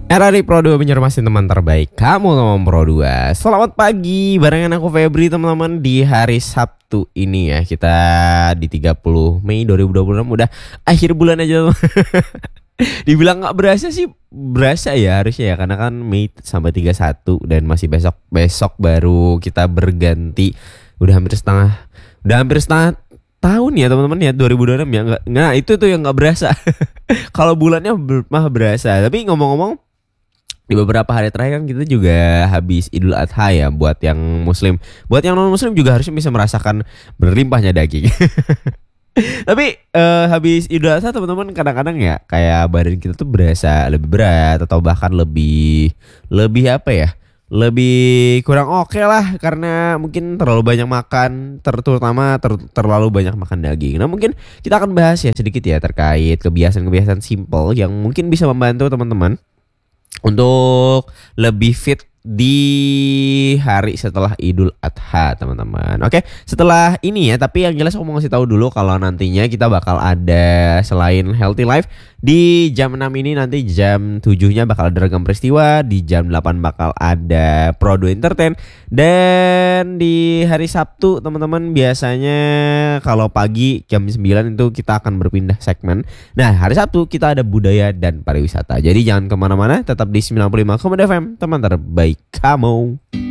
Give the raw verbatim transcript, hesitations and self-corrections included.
Era di Pro dua Banjarmasin, teman terbaik kamu teman Pro dua. Selamat pagi, barengan aku Febri teman-teman di hari Sabtu ini ya. Kita di tiga puluh Mei dua ribu dua puluh enam, udah akhir bulan aja teman. Dibilang gak berasa sih, berasa ya harusnya ya. Karena kan Mei sampai tiga puluh satu dan masih besok-besok baru kita berganti. Udah hampir setengah, udah hampir setengah tahun ya teman-teman ya, dua ribu dua puluh enam ya. Nggak, nah itu tuh yang gak berasa. Kalau bulannya mah berasa. Tapi ngomong-ngomong, di beberapa hari terakhir kan kita juga habis Idul Adha ya, buat yang muslim. Buat yang non muslim juga harusnya bisa merasakan berlimpahnya daging. Tapi eh, habis Idul Adha teman-teman, kadang-kadang ya kayak badan kita tuh berasa lebih berat atau bahkan lebih lebih apa ya? Lebih kurang oke lah, karena mungkin terlalu banyak makan, ter- terutama ter- terlalu banyak makan daging. Nah mungkin kita akan bahas ya sedikit ya terkait kebiasaan-kebiasaan simple yang mungkin bisa membantu teman-teman untuk lebih fit di hari setelah Idul Adha teman-teman. Oke, setelah ini ya, tapi yang jelas aku mau ngasih tahu dulu kalau nantinya kita bakal ada, selain Healthy Life, di jam enam ini nanti jam tujuh-nya bakal ada Ragam Peristiwa, di jam delapan bakal ada Pro dua Entertain, dan di hari Sabtu teman-teman biasanya kalau pagi jam sembilan itu kita akan berpindah segmen. Nah hari Sabtu kita ada budaya dan pariwisata. Jadi jangan kemana-mana, tetap di sembilan puluh lima koma dua F M, teman terbaik kamu.